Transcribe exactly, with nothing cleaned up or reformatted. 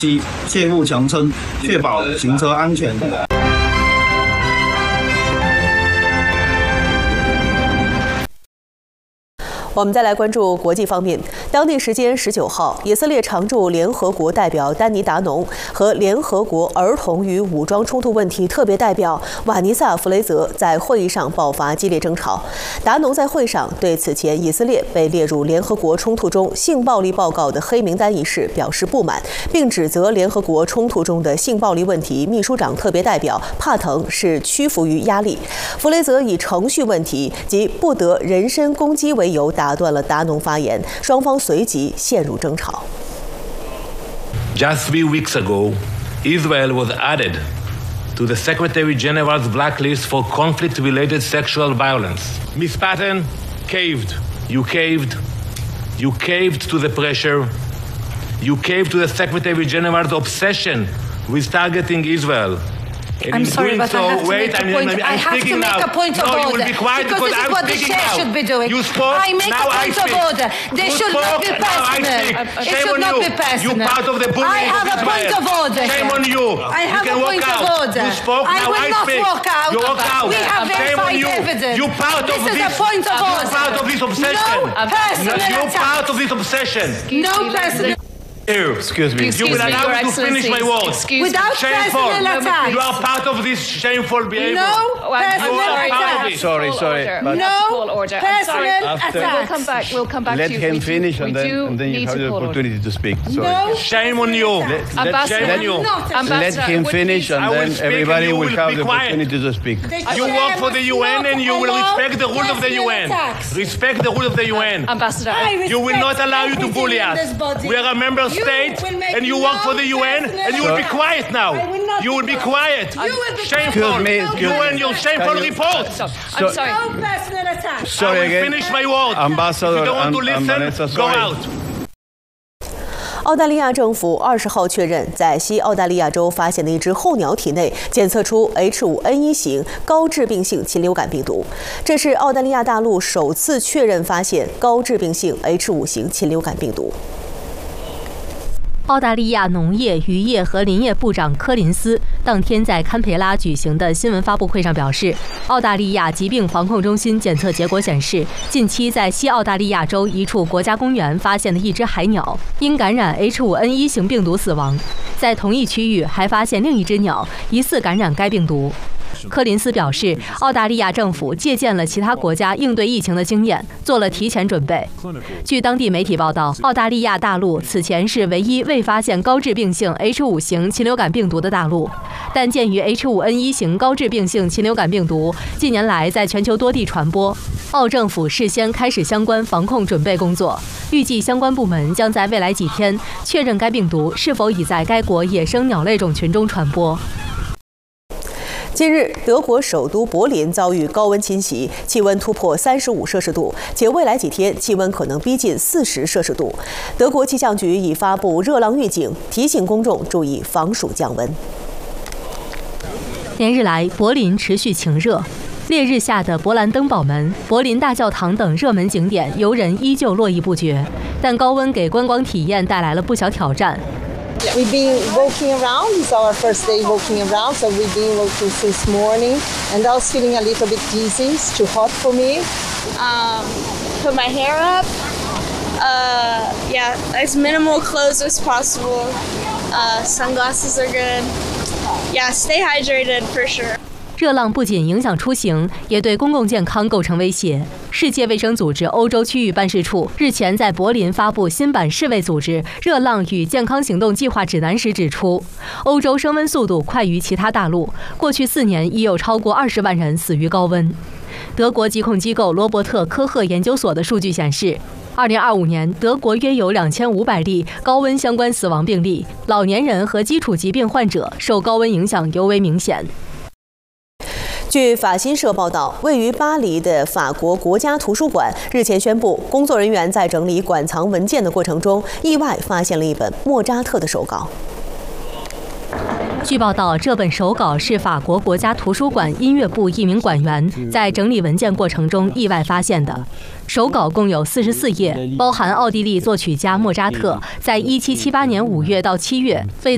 及切勿强撑，确保行车安全。 我们再来关注国际方面。当地时间十九号，以色列常驻联合国代表丹尼达农和联合国儿童与武装冲突问题特别代表瓦尼萨·弗雷泽在会议上爆发激烈争吵。达农在会上对此前以色列被列入联合国冲突中性暴力报告的黑名单一事表示不满，并指责联合国冲突中的性暴力问题秘书长特别代表帕腾是屈服于压力。弗雷泽以程序问题及不得人身攻击为由打断了达农发言，双方随即陷入争吵。 Just three weeks ago, Israel was added to the Secretary General's blacklist for conflict-related sexual violence. Miz Patton caved. You caved. You caved to the pressure. You caved to the Secretary General's obsession with targeting Israel. I'm sorry, but so, I have to wait, make a I'm, point. I'm, I'm I have to make now. a point of no, order. You will be quiet because, because this I'm is what the chair now. should be doing. You spoke, I make now a point I of order. They you should spoke, not be personal. It Shame should not you. be personal. You part of the bullying I have of a point of order. Shame on you. I have you can a point walk of out. order. You spoke, I now will I not speak. walk out. You walk out. We have Shame on verified you. evidence. You part this of is this. a point of order. You part of this obsession. No personal no, You attack. part of this obsession. No personal. Excuse me. Excuse you will me, allow Your me to finish my words. Excuse Without shameful. personal attack. You are part of this shameful behavior. No personal you are part of attack. it. Sorry, sorry. But No order. personal After, attack. we'll come back. We'll come back Let to you. him we finish do, and we then, do and then you need have to the call opportunity order. to speak. Sorry. No Shame on you. Let, let, Ambassador, then you, not let him finish and I will then speak everybody and you will will have be the quiet. opportunity to speak. You work for the U N and you will respect the rules of the U N. Respect the rules of the U N. Ambassador, You will not allow you to bully us. We are a member state and you work for the U N and you will be quiet now. You will be quiet. Shameful. Excuse me, excuse You me. and your shameful Can you- reports. I'm sorry. No personal attack. Sorry I will again. finish my words. Ambassador If you don't want to and- and listen, Vanessa, go sorry. out. 澳大利亚政府二十号确认，在西澳大利亚州发现的一只候鸟体内检测出 H 五 N 一 型高致病性禽流感病毒，这是澳大利亚大陆首次确认发现高致病性 H 五 型禽流感病毒。 澳大利亚农业、渔业和林业部长柯林斯当天在堪培拉举行的新闻发布会上表示，澳大利亚疾病防控中心检测结果显示，近期在西澳大利亚州一处国家公园发现的一只海鸟因感染 H 五 N 一 型病毒死亡，在同一区域还发现另一只鸟疑似感染该病毒。柯林斯表示，澳大利亚政府借鉴了其他国家应对疫情的经验，做了提前准备。据当地媒体报道，澳大利亚大陆此前是唯一未发现高致病性 H 五 型禽流感病毒的大陆，但鉴于 H 五 N 一 型高致病性禽流感病毒近年来在全球多地传播，澳政府事先开始相关防控准备工作，预计相关部门将在未来几天确认该病毒是否已在该国野生鸟类种群中传播。 近日，德国首都柏林遭遇高温侵袭，气温突破三十五摄氏度，且未来几天气温可能逼近四十摄氏度。德国气象局已发布热浪预警，提醒公众注意防暑降温。 连日来，柏林持续晴热，烈日下的勃兰登堡门、柏林大教堂等热门景点，游人依旧络绎不绝，但高温给观光体验带来了不小挑战。 We've been walking around. It's our first day walking around, so we've been walking since morning. And I was feeling a little bit dizzy. It's too hot for me. Um, put my hair up. Uh, yeah, as minimal clothes as possible. Uh, sunglasses are good. Yeah, stay hydrated for sure. 热浪不仅影响出行，也对公共健康构成威胁。世界卫生组织欧洲区域办事处日前在柏林发布新版世卫组织热浪与健康行动计划指南时指出，欧洲升温速度快于其他大陆，过去四年已有超过二十万人死于高温。德国疾控机构罗伯特·科赫研究所的数据显示，二零二五年德国约有两千五百例高温相关死亡病例，老年人和基础疾病患者受高温影响尤为明显。 据法新社报道，位于巴黎的法国国家图书馆日前宣布，工作人员在整理馆藏文件的过程中，意外发现了一本莫扎特的手稿。 据报道，这本手稿是法国国家图书馆音乐部一名馆员在整理文件过程中意外发现的。手稿共有四十四页，包含奥地利作曲家莫扎特在一七七八年五月到七月为